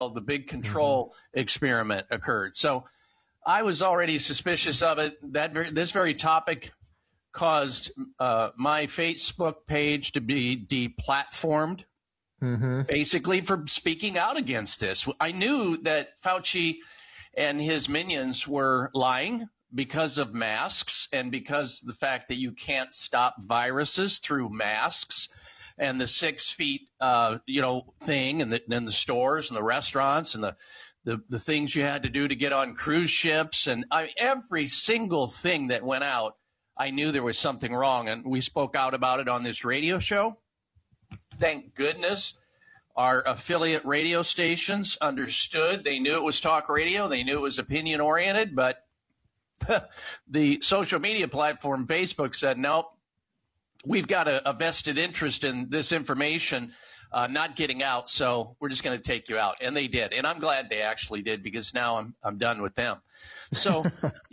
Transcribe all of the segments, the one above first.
the big control experiment occurred. So I was already suspicious of it. This very topic caused my Facebook page to be deplatformed, basically for speaking out against this. I knew that Fauci and his minions were lying because of masks and because of the fact that you can't stop viruses through masks and the 6 feet, thing, and then the stores and the restaurants and the things you had to do to get on cruise ships. And every single thing that went out, I knew there was something wrong. And we spoke out about it on this radio show. Thank goodness our affiliate radio stations understood. They knew it was talk radio. They knew it was opinion oriented. But the social media platform, Facebook, said, nope, we've got a vested interest in this information not getting out, so we're just going to take you out. And they did. And I'm glad they actually did, because now I'm done with them. So,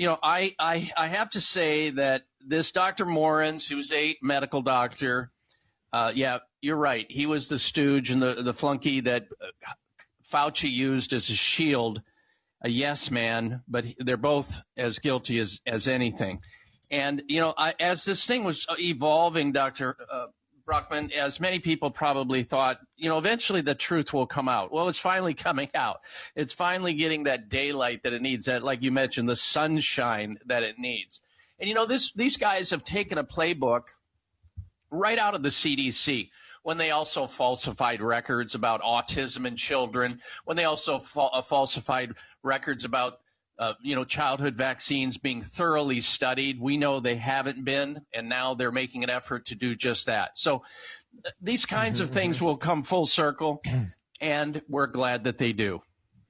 I have to say that this Dr. Morens, who's a medical doctor, you're right. He was the stooge and the flunky that Fauci used as a shield, a yes man, but they're both as guilty as anything. And, as this thing was evolving, Dr. Brockman, as many people probably thought, eventually the truth will come out. Well, it's finally coming out. It's finally getting that daylight that it needs, that, like you mentioned, the sunshine that it needs. And, these guys have taken a playbook right out of the CDC when they also falsified records about autism in children, when they also falsified records about childhood vaccines being thoroughly studied. We know they haven't been, and now they're making an effort to do just that. So these kinds of things will come full circle, and we're glad that they do.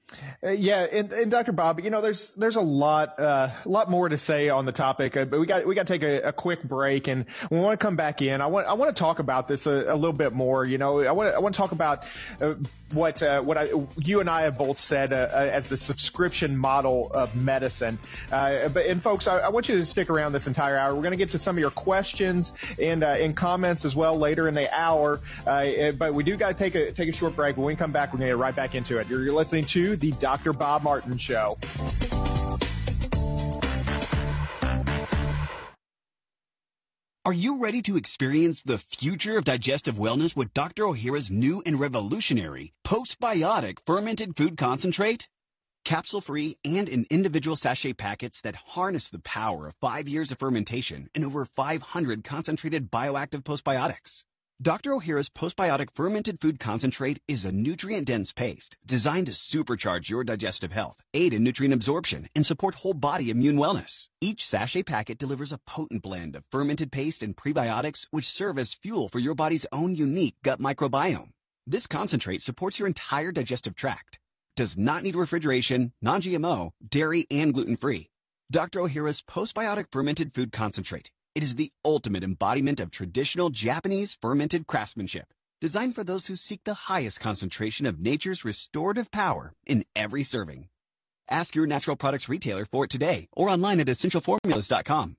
And Dr. Bob, there's a lot more to say on the topic, but we got to take a quick break, and we want to come back in. I want to talk about this a little bit more. I want to talk about what you and I have both said as the subscription model of medicine. And folks, I want you to stick around this entire hour. We're going to get to some of your questions and comments as well later in the hour. But we do got to take a short break. When we come back, we're going to get right back into it. You're listening to the Dr. Bob Martin Show. Are you ready to experience the future of digestive wellness with Dr. Ohhira's new and revolutionary postbiotic fermented food concentrate? Capsule-free and in individual sachet packets that harness the power of 5 years of fermentation and over 500 concentrated bioactive postbiotics. Dr. Ohhira's postbiotic fermented food concentrate is a nutrient-dense paste designed to supercharge your digestive health, aid in nutrient absorption, and support whole body immune wellness. Each sachet packet delivers a potent blend of fermented paste and prebiotics which serve as fuel for your body's own unique gut microbiome. This concentrate supports your entire digestive tract, does not need refrigeration, non-GMO, dairy, and gluten-free. Dr. Ohhira's postbiotic fermented food concentrate. It is the ultimate embodiment of traditional Japanese fermented craftsmanship, designed for those who seek the highest concentration of nature's restorative power in every serving. Ask your natural products retailer for it today or online at essentialformulas.com.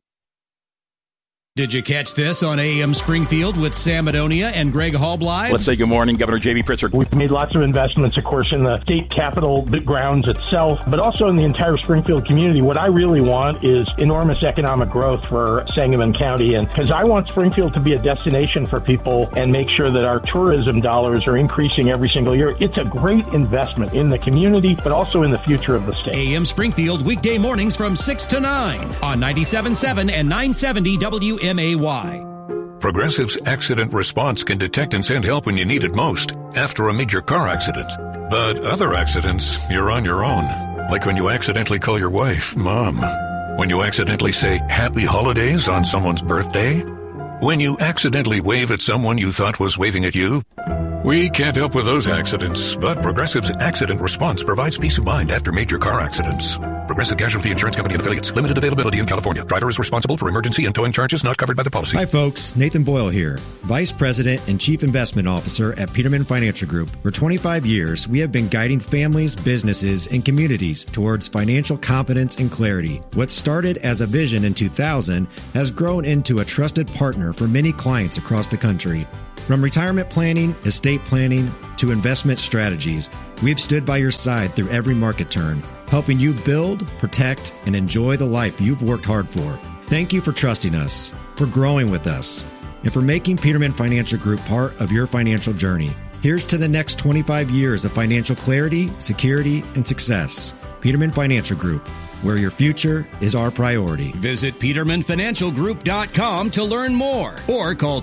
Did you catch this on AM Springfield with Sam Madonia and Greg Hallbleib? Let's say good morning, Governor J.B. Pritzker. We've made lots of investments, of course, in the state capitol grounds itself, but also in the entire Springfield community. What I really want is enormous economic growth for Sangamon County, and because I want Springfield to be a destination for people and make sure that our tourism dollars are increasing every single year. It's a great investment in the community, but also in the future of the state. AM Springfield, weekday mornings from 6 to 9 on 97.7 and 970 WMAY. Progressive's accident response can detect and send help when you need it most, after a major car accident. But other accidents, you're on your own. Like when you accidentally call your wife Mom. When you accidentally say Happy Holidays on someone's birthday. When you accidentally wave at someone you thought was waving at you. We can't help with those accidents, but Progressive's accident response provides peace of mind after major car accidents. Progressive Casualty Insurance Company and Affiliates. Limited availability in California. Driver is responsible for emergency and towing charges not covered by the policy. Hi, folks. Nathan Boyle here, Vice President and Chief Investment Officer at Peterman Financial Group. For 25 years, we have been guiding families, businesses, and communities towards financial competence and clarity. What started as a vision in 2000 has grown into a trusted partner for many clients across the country. From retirement planning, estate planning, to investment strategies, we've stood by your side through every market turn, helping you build, protect, and enjoy the life you've worked hard for. Thank you for trusting us, for growing with us, and for making Peterman Financial Group part of your financial journey. Here's to the next 25 years of financial clarity, security, and success. Peterman Financial Group, where your future is our priority. Visit PetermanFinancialGroup.com to learn more or call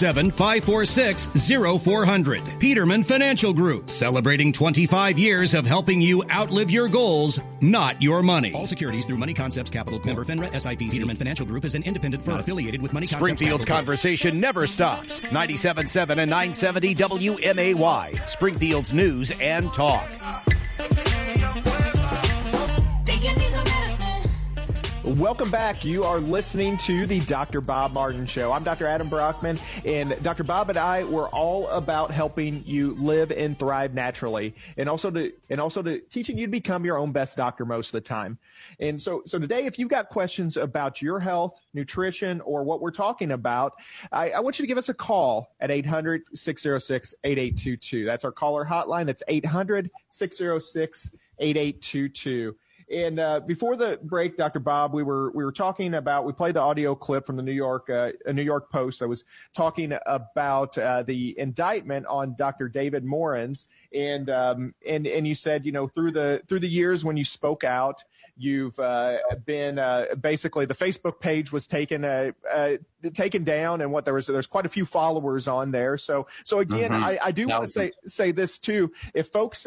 217-546-0400. Peterman Financial Group, celebrating 25 years of helping you outlive your goals, not your money. All securities through Money Concepts Capital Corp. Member FINRA SIPC. Peterman Financial Group is an independent firm affiliated with Money Concepts Springfield's Capital conversation never stops. 97.7 and 970 WMAY. Springfield's news and talk. Welcome back. You are listening to the Dr. Bob Martin Show. I'm Dr. Adam Brockman, and Dr. Bob and I, we're all about helping you live and thrive naturally, and also to teaching you to become your own best doctor most of the time. And so today, if you've got questions about your health, nutrition, or what we're talking about, I want you to give us a call at 800-606-8822. That's our caller hotline. That's 800-606-8822. And before the break, Dr. Bob, we were talking about, we played the audio clip from the New York Post that was talking about the indictment on Dr. David Morens, and you said, through the years when you spoke out, you've been basically the Facebook page was taken down, and there's quite a few followers on there. So again, I do want to say this too. If folks,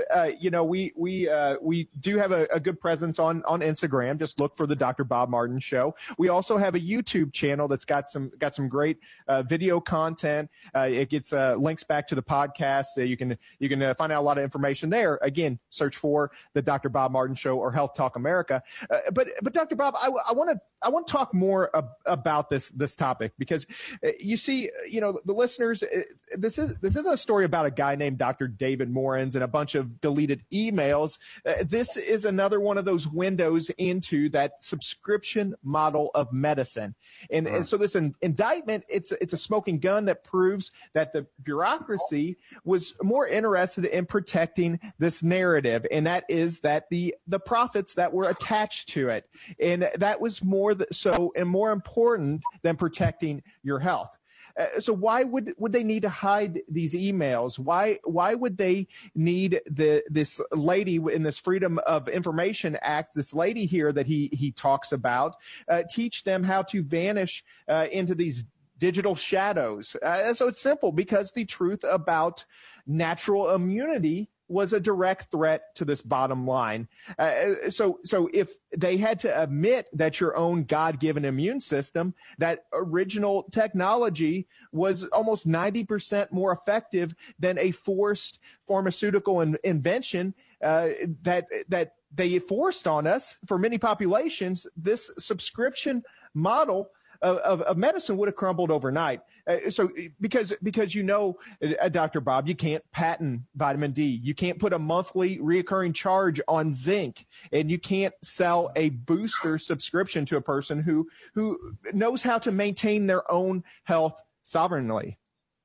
we do have a good presence on Instagram. Just look for the Dr. Bob Martin Show. We also have a YouTube channel that's got some great video content. It gets links back to the podcast. You can find out a lot of information there. Again, search for the Dr. Bob Martin Show or Health Talk America. But Dr. Bob, I want to talk more about this topic, because you see, the listeners, this isn't a story about a guy named Dr. David Morens and a bunch of deleted emails. This is another one of those windows into that subscription model of medicine. And so this indictment, it's a smoking gun that proves that the bureaucracy was more interested in protecting this narrative, and that is that the profits that were attached to it, and that was more important than protecting your health. So why would they need to hide these emails? Why would they need this lady in this Freedom of Information Act, this lady here that he talks about, teach them how to vanish into these digital shadows? So it's simple, because the truth about natural immunity was a direct threat to this bottom line. So if they had to admit that your own God-given immune system, that original technology was almost 90% more effective than a forced pharmaceutical invention that they forced on us for many populations, this subscription model of medicine would have crumbled overnight. So because Dr. Bob, you can't patent vitamin D. You can't put a monthly reoccurring charge on zinc, and you can't sell a booster subscription to a person who knows how to maintain their own health sovereignly.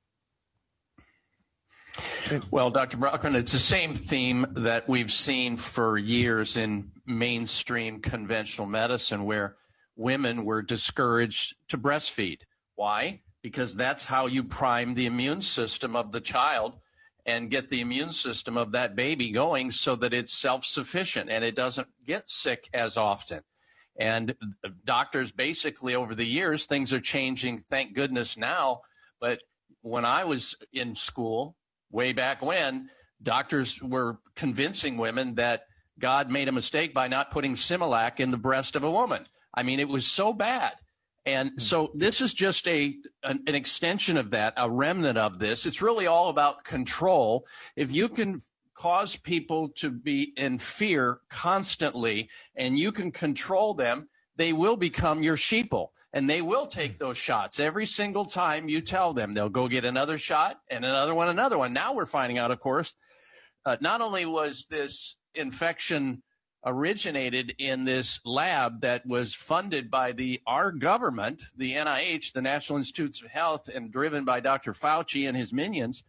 Well, Dr. Brockman, it's the same theme that we've seen for years in mainstream conventional medicine, where women were discouraged to breastfeed. Why? Because that's how you prime the immune system of the child and get the immune system of that baby going so that it's self-sufficient and it doesn't get sick as often. And doctors, basically over the years, things are changing, thank goodness now. But when I was in school, way back when, doctors were convincing women that God made a mistake by not putting Similac in the breast of a woman. I mean, it was so bad. And so this is just an extension of that, a remnant of this. It's really all about control. If you can cause people to be in fear constantly and you can control them, they will become your sheeple. And they will take those shots every single time you tell them. They'll go get another shot and another one, another one. Now we're finding out, of course, not only was this infection originated in this lab that was funded by our government, the NIH, the National Institutes of Health, and driven by Dr. Fauci and his minions.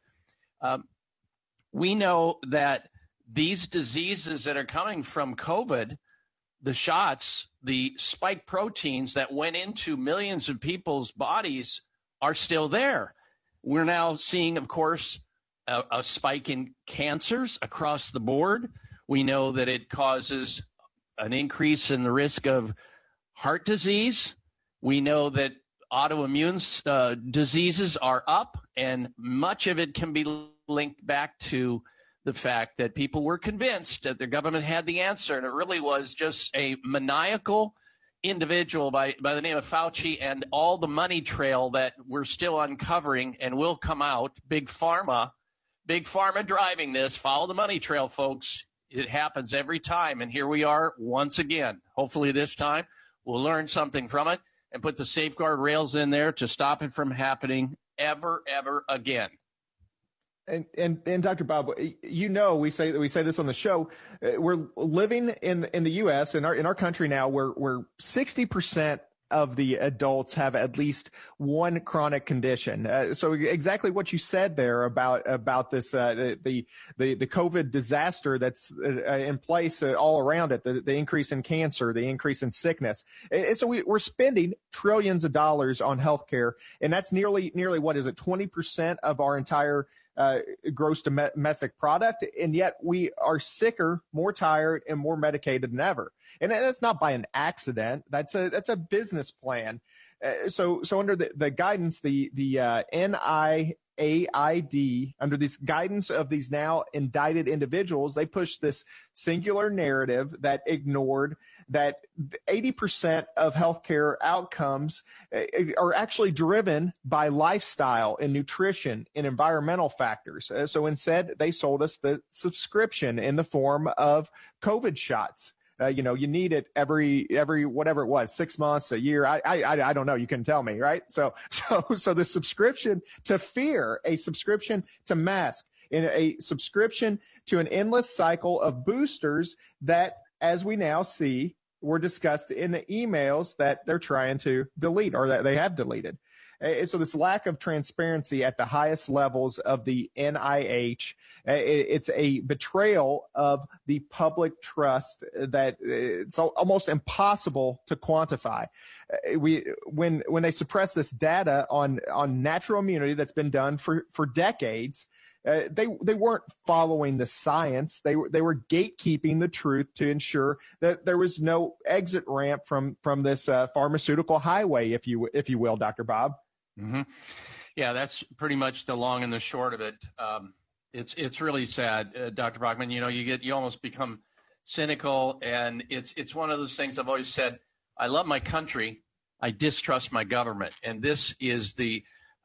We know that these diseases that are coming from COVID, the shots, the spike proteins that went into millions of people's bodies are still there. We're now seeing, of course, a spike in cancers across the board. We know that it causes an increase in the risk of heart disease. We know that autoimmune diseases are up, and much of it can be linked back to the fact that people were convinced that their government had the answer, and it really was just a maniacal individual by the name of Fauci and all the money trail that we're still uncovering and will come out. Big Pharma driving this. Follow the money trail, folks. It happens every time, and here we are once again. Hopefully this time we'll learn something from it and put the safeguard rails in there to stop it from happening ever again. And Dr. Bob, we say this on the show. We're living in the U.S. in our country now, where 60% of the adults have at least one chronic condition. So exactly what you said there about this the COVID disaster that's in place all around it, the increase in cancer, the increase in sickness. So we're spending trillions of dollars on healthcare, and that's nearly what is it, 20% of our entire gross domestic product, and yet we are sicker, more tired, and more medicated than ever. And that's not by an accident. That's a business plan. So under the guidance, the NIAID, under this guidance of these now indicted individuals, they pushed this singular narrative that ignored that 80% of healthcare outcomes are actually driven by lifestyle and nutrition and environmental factors. So instead, they sold us the subscription in the form of COVID shots. You need it every whatever it was, 6 months, a year. I don't know. You can tell me, right? So the subscription to fear, a subscription to mask, and a subscription to an endless cycle of boosters that, as we now see, were discussed in the emails that they're trying to delete or that they have deleted. So this lack of transparency at the highest levels of the NIH, it's a betrayal of the public trust that it's almost impossible to quantify. When they suppress this data on natural immunity that's been done for decades, they weren't following the science. They were gatekeeping the truth to ensure that there was no exit ramp from this pharmaceutical highway, if you will, Dr. Bob. Mm-hmm. Yeah, that's pretty much the long and the short of it. It's really sad, Dr. Brockman. You almost become cynical, and it's one of those things I've always said. I love my country. I distrust my government, and this is the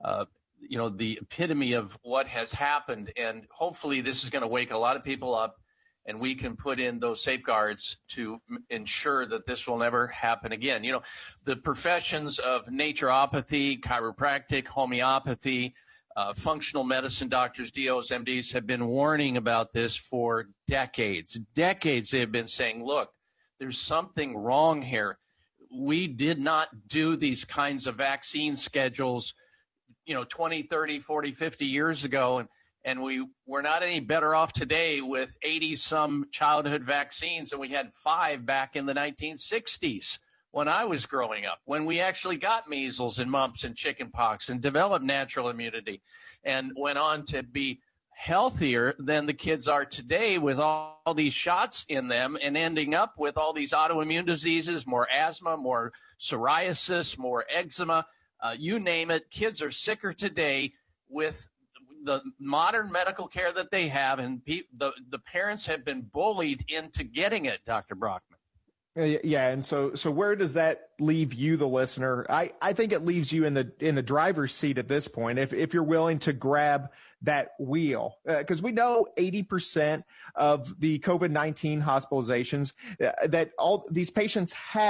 epitome of what has happened. And hopefully, this is going to wake a lot of people up, and we can put in those safeguards to ensure that this will never happen again. The professions of naturopathy, chiropractic, homeopathy, functional medicine doctors, DOs, MDs have been warning about this for decades. Decades they've been saying, look, there's something wrong here. We did not do these kinds of vaccine schedules 20, 30, 40, 50 years ago. And we're not any better off today with 80-some childhood vaccines than we had 5 back in the 1960s when I was growing up, when we actually got measles and mumps and chickenpox and developed natural immunity and went on to be healthier than the kids are today with all these shots in them and ending up with all these autoimmune diseases, more asthma, more psoriasis, more eczema, you name it. Kids are sicker today with the modern medical care that they have, and the parents have been bullied into getting it, Dr. Brockman. Yeah, and so where does that leave you, the listener? I think it leaves you in the driver's seat at this point, if you're willing to grab that wheel, because we know 80% of the COVID-19 hospitalizations that all these patients had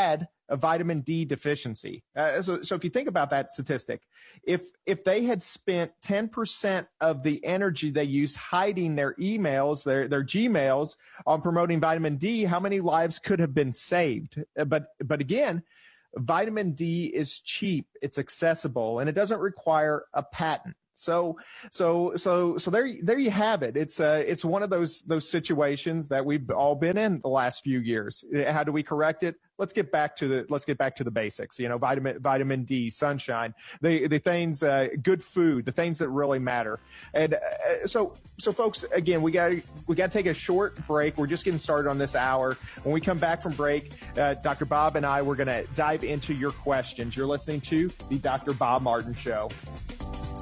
a vitamin D deficiency. So if you think about that statistic, if they had spent 10% of the energy they used hiding their emails, their Gmails, on promoting vitamin D, how many lives could have been saved? But again, vitamin D is cheap, it's accessible, and it doesn't require a patent. So there you have it. It's one of those situations that we've all been in the last few years. How do we correct it? Let's get back to the basics. Vitamin D, sunshine, the things, good food, the things that really matter. And so folks, again, we got to take a short break. We're just getting started on this hour. When we come back from break, Dr. Bob and I, we're going to dive into your questions. You're listening to the Dr. Bob Martin Show.